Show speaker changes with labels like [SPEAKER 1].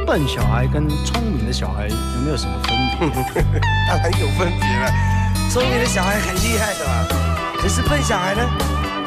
[SPEAKER 1] 笨小孩跟聪明的小孩有没有什么分别？
[SPEAKER 2] 当然有分别了。聪明的小孩很厉害的嘛，可是笨小孩呢，